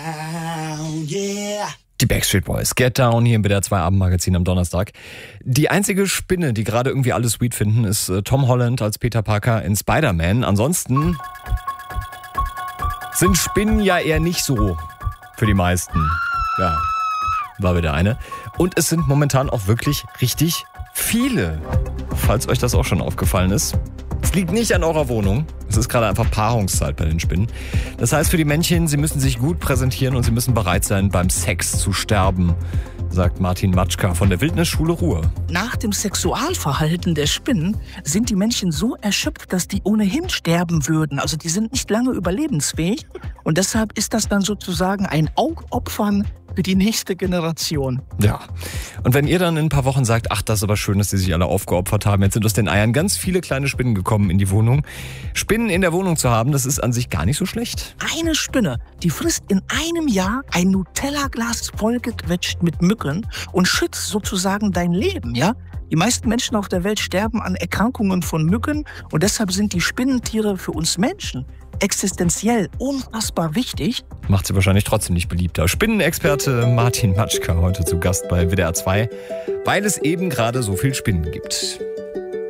Die Backstreet Boys, Get Down hier im WDR 2 Abendmagazin am Donnerstag. Die einzige Spinne, die gerade irgendwie alle sweet finden, ist Tom Holland als Peter Parker in Spider-Man. Ansonsten sind Spinnen ja eher nicht so für die meisten. Ja, war wieder eine. Und es sind momentan auch wirklich richtig viele, falls euch das auch schon aufgefallen ist. Es liegt nicht an eurer Wohnung. Es ist gerade einfach Paarungszeit bei den Spinnen. Das heißt für die Männchen, sie müssen sich gut präsentieren und sie müssen bereit sein, beim Sex zu sterben, sagt Martin Matschka von der Wildnisschule Ruhr. Nach dem Sexualverhalten der Spinnen sind die Männchen so erschöpft, dass die ohnehin sterben würden. Also die sind nicht lange überlebensfähig. Und deshalb ist das dann sozusagen ein Augopfern für die nächste Generation. Ja, und wenn ihr dann in ein paar Wochen sagt, ach, das ist aber schön, dass die sich alle aufgeopfert haben, jetzt sind aus den Eiern ganz viele kleine Spinnen gekommen in die Wohnung. Spinnen in der Wohnung zu haben, das ist an sich gar nicht so schlecht. Eine Spinne, die frisst in einem Jahr ein Nutella-Glas vollgequetscht mit Mücken und schützt sozusagen dein Leben, ja? Die meisten Menschen auf der Welt sterben an Erkrankungen von Mücken und deshalb sind die Spinnentiere für uns Menschen existenziell unfassbar wichtig. Macht sie wahrscheinlich trotzdem nicht beliebter. Spinnenexperte Martin Matschka heute zu Gast bei WDR 2, weil es eben gerade so viel Spinnen gibt.